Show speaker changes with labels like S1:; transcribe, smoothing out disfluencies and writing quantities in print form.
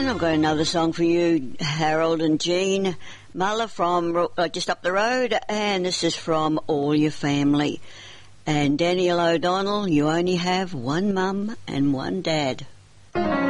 S1: And I've got another song for you, Harold and Jean Muller from just up the road, and this is from All Your Family. And Daniel O'Donnell, you only have one mum and one dad.